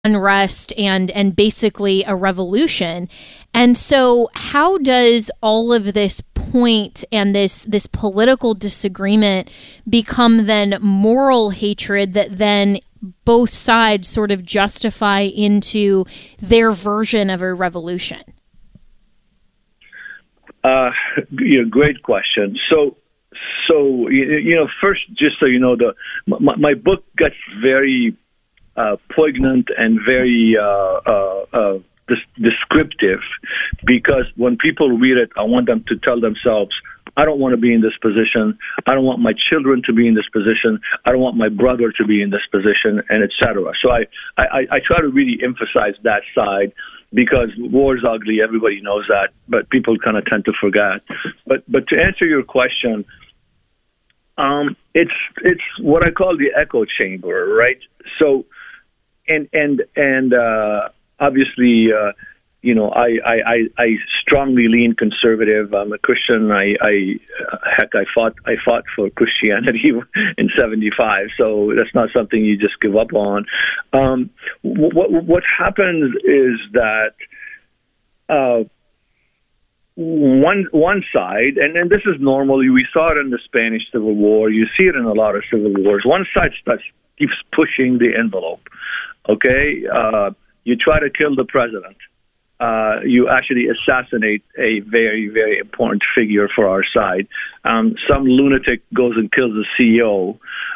unrest and basically a revolution. And so how does all of this point and this political disagreement become then moral hatred that then both sides sort of justify into their version of a revolution? Great question. So first, just so you know, my book gets very poignant and very descriptive, because when people read it, I want them to tell themselves, I don't want to be in this position. I don't want my children to be in this position. I don't want my brother to be in this position, and et cetera. So I try to really emphasize that side, because war is ugly. Everybody knows that, but people kind of tend to forget. But to answer your question, it's what I call the echo chamber, right? So, and obviously, I strongly lean conservative. I'm a Christian. I fought for Christianity in '75. So that's not something you just give up on. What happens is that one side, and this is normal. We saw it in the Spanish Civil War. You see it in a lot of civil wars. One side keeps pushing the envelope. Okay, you try to kill the president. You actually assassinate a very, very important figure for our side. Some lunatic goes and kills the CEO.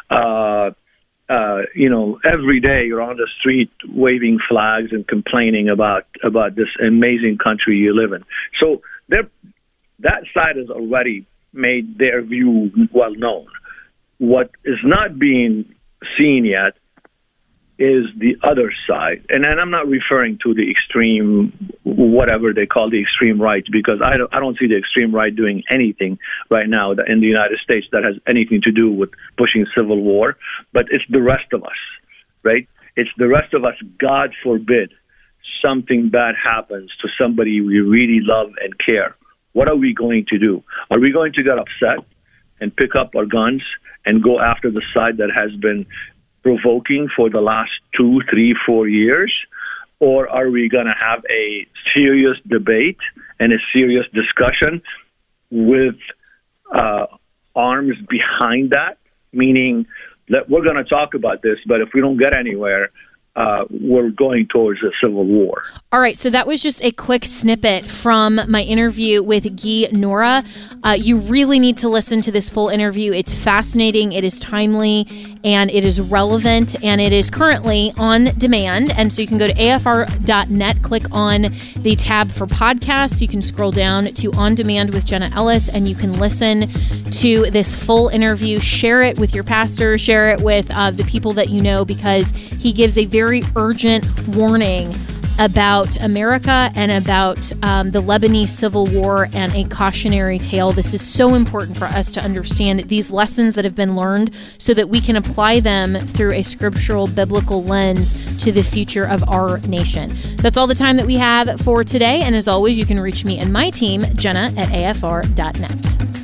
Every day you're on the street waving flags and complaining about this amazing country you live in. So that side has already made their view well known. What is not being seen yet is the other side. And I'm not referring to the extreme, whatever they call the extreme right, because I don't see the extreme right doing anything right now in the United States that has anything to do with pushing civil war. But it's the rest of us, right? It's the rest of us. God forbid something bad happens to somebody we really love and care. What are we going to do? Are we going to get upset and pick up our guns and go after the side that has been provoking for the last 2, 3, 4 years? Or are we going to have a serious debate and a serious discussion with arms behind that? Meaning that we're going to talk about this, but if we don't get anywhere, we're going towards a civil war. All right, so that was just a quick snippet from my interview with Guy Nora. You really need to listen to this full interview. It's fascinating, it is timely, and it is relevant, and it is currently on demand. And so you can go to afr.net, click on the tab for podcasts. You can scroll down to On Demand with Jenna Ellis, and you can listen to this full interview. Share it with your pastor, share it with the people that you know, because he gives a very urgent warning about America and about the Lebanese civil war, and a cautionary tale. This is so important for us to understand these lessons that have been learned so that we can apply them through a scriptural biblical lens to the future of our nation. So that's all the time that we have for today. And as always, you can reach me and my team, Jenna, at afr.net.